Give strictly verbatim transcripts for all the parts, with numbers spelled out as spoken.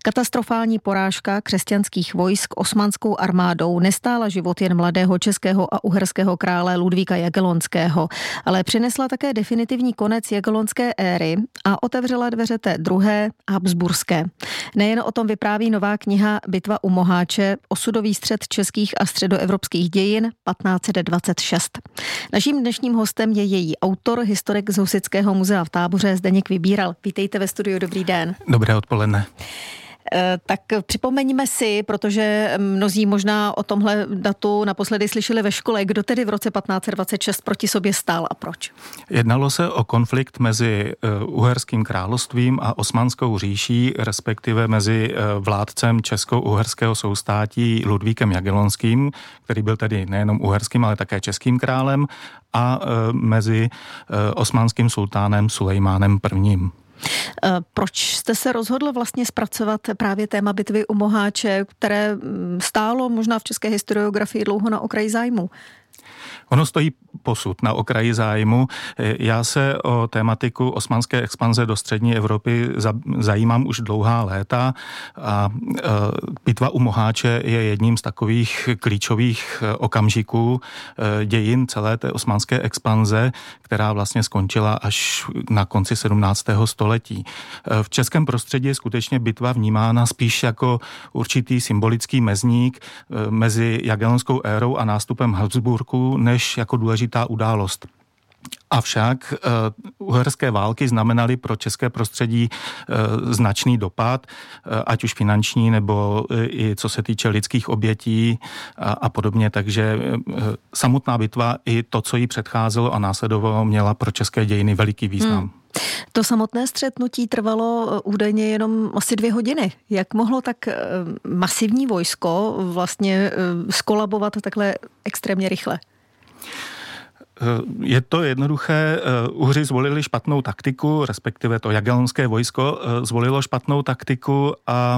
Katastrofální porážka křesťanských vojsk osmanskou armádou nestála život jen mladého českého a uherského krále Ludvíka Jagellonského, ale přinesla také definitivní konec jagellonské éry a otevřela dveře té druhé, habsburské. Nejen o tom vypráví nová kniha Bitva u Moháče, osudový střet českých a středoevropských dějin patnáct set dvacet šest. Naším dnešním hostem je její autor, historik z Husitského muzea v Táboře Zdeněk Vybíral. Vítejte ve studiu, dobrý den. Dobré odpoledne. Tak připomeňme si, protože mnozí možná o tomhle datu naposledy slyšeli ve škole, kdo tedy v roce patnáct set dvacet šest proti sobě stál a proč. Jednalo se o konflikt mezi Uherským královstvím a Osmanskou říší, respektive mezi vládcem česko-uherského soustátí Ludvíkem Jagellonským, který byl tedy nejenom uherským, ale také českým králem, a mezi osmanským sultánem Sulejmánem prvním. Proč jste se rozhodl vlastně zpracovat právě téma bitvy u Moháče, které stálo možná v české historiografii dlouho na okraji zájmu? Ono stojí posud na okraji zájmu. Já se o tématiku osmanské expanze do střední Evropy zajímám už dlouhá léta a bitva u Moháče je jedním z takových klíčových okamžiků dějin celé té osmanské expanze, která vlastně skončila až na konci sedmnáctého století. V českém prostředí je skutečně bitva vnímána spíš jako určitý symbolický mezník mezi jagellonskou érou a nástupem Habsburků, než jako důležitá událost. Avšak uh, uherské války znamenaly pro české prostředí uh, značný dopad, uh, ať už finanční, nebo uh, i co se týče lidských obětí a, a podobně. Takže uh, samotná bitva i to, co jí předcházelo a následovalo, měla pro české dějiny veliký význam. Hmm. To samotné střetnutí trvalo údajně jenom asi dvě hodiny. Jak mohlo tak masivní vojsko vlastně skolabovat takhle extrémně rychle? Je to jednoduché. Uhři zvolili špatnou taktiku, respektive to jagellonské vojsko zvolilo špatnou taktiku a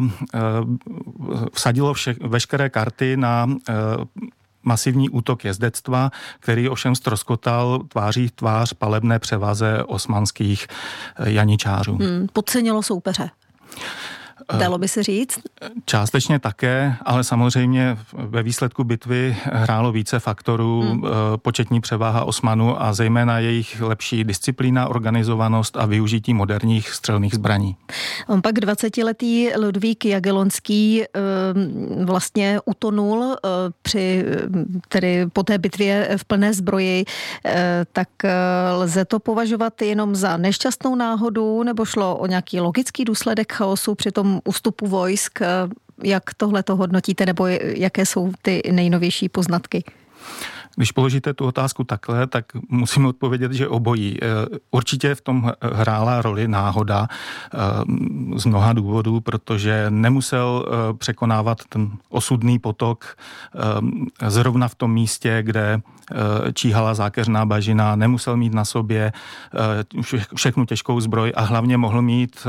vsadilo vše, veškeré karty na masivní útok jezdectva, který ovšem ztroskotal tváří v tvář palebné převaze osmanských janičářů. Hmm, podcenilo soupeře. Dalo by se říct? Částečně také, ale samozřejmě ve výsledku bitvy hrálo více faktorů, hmm. početní převaha Osmanů a zejména jejich lepší disciplína, organizovanost a využití moderních střelných zbraní. On pak dvacetiletý Ludvík Jagellonský vlastně utonul při, tedy po té bitvě v plné zbroji, tak lze to považovat jenom za nešťastnou náhodu, nebo šlo o nějaký logický důsledek chaosu při tom ústupu vojsk? Jak tohle to hodnotíte, nebo jaké jsou ty nejnovější poznatky? Když položíte tu otázku takhle, tak musím odpovědět, že obojí. Určitě v tom hrála roli náhoda z mnoha důvodů, protože nemusel překonávat ten osudný potok zrovna v tom místě, kde číhala zákeřná bažina, nemusel mít na sobě všechnu těžkou zbroj a hlavně mohl mít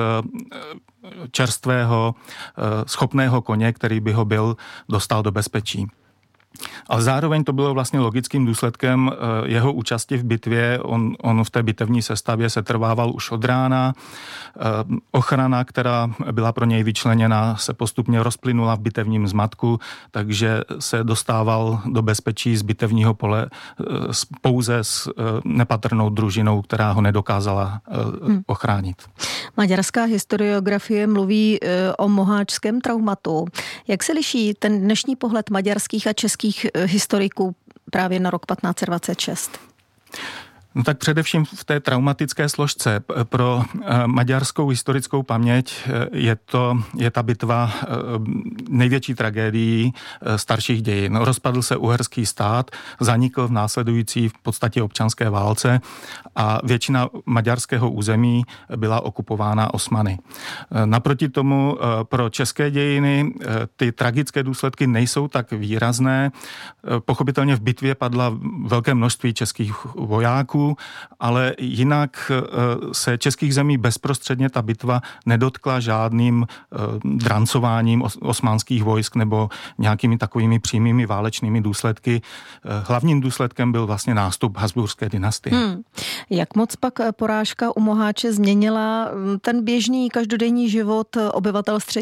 čerstvého, schopného koně, který by ho byl dostal do bezpečí. Ale zároveň to bylo vlastně logickým důsledkem jeho účasti v bitvě. On, on v té bitevní sestavě se trvával už od rána. Ochrana, která byla pro něj vyčleněna, se postupně rozplynula v bitevním zmatku, takže se dostával do bezpečí z bitevního pole pouze s nepatrnou družinou, která ho nedokázala ochránit. Maďarská historiografie mluví o moháčském traumatu. Jak se liší ten dnešní pohled maďarských a českých historiků právě na rok patnáct set dvacet šest? No tak především v té traumatické složce. Pro maďarskou historickou paměť je to je ta bitva největší tragédií starších dějin. Rozpadl se uherský stát, zanikl v následující v podstatě občanské válce a většina maďarského území byla okupována Osmany. Naproti tomu pro české dějiny ty tragické důsledky nejsou tak výrazné. Pochopitelně v bitvě padla velké množství českých vojáků, ale jinak se českých zemí bezprostředně ta bitva nedotkla žádným drancováním osmanských vojsk nebo nějakými takovými přímými válečnými důsledky. Hlavním důsledkem byl vlastně nástup Habsburské dynastie. Hmm. Jak moc pak porážka u Moháče změnila ten běžný každodenní život obyvatel střední